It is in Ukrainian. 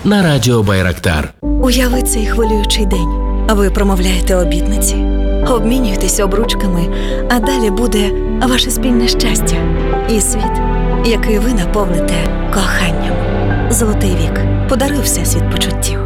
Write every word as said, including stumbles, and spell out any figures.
на радіо Байрактар. Уяви цей хвилюючий день. Ви промовляєте обітниці, обмінюєтесь обручками, а далі буде ваше спільне щастя і світ, який ви наповните коханням. Золотий вік. Подаруй всесвіт почуттів.